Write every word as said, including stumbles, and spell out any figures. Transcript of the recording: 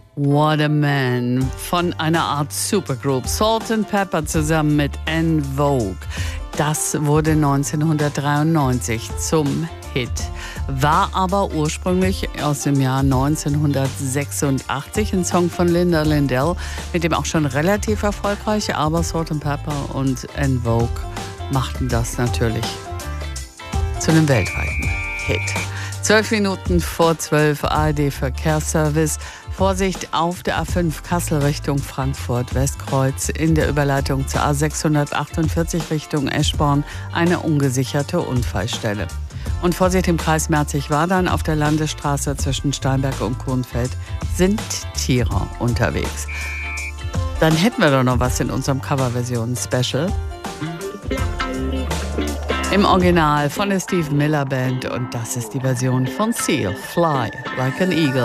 What a Man von einer Art Supergroup Salt and Pepper zusammen mit En Vogue. Das wurde neunzehnhundertdreiundneunzig zum Hit, war aber ursprünglich aus dem Jahr neunzehnhundertsechsundachtzig ein Song von Linda Lindell, mit dem auch schon relativ erfolgreich, aber Salt and Pepper und En Vogue machten das natürlich zu einem weltweiten Hit. Zwölf Minuten vor zwölf, A R D Verkehrsservice. Vorsicht auf der A fünf Kassel Richtung Frankfurt Westkreuz. In der Überleitung zur A sechshundertachtundvierzig Richtung Eschborn eine ungesicherte Unfallstelle. Und Vorsicht im Kreis Merzig-Wadern auf der Landesstraße zwischen Steinberg und Kronfeld sind Tiere unterwegs. Dann hätten wir doch noch was in unserem Coverversion-Special. Im Original von der Steve Miller Band, und das ist die Version von Seal, Fly Like an Eagle.